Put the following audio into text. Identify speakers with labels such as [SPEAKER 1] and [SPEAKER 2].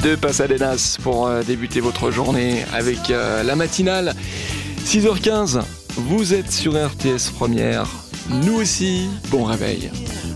[SPEAKER 1] de Pasadenas pour débuter votre journée avec la matinale. 6h15, vous êtes sur RTS Première. Nous aussi, bon réveil.